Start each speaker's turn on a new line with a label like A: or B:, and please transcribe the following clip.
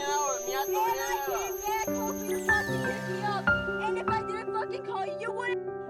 A: And I came back home for you to fucking pick me up. And if I didn't fucking call you, you wouldn't.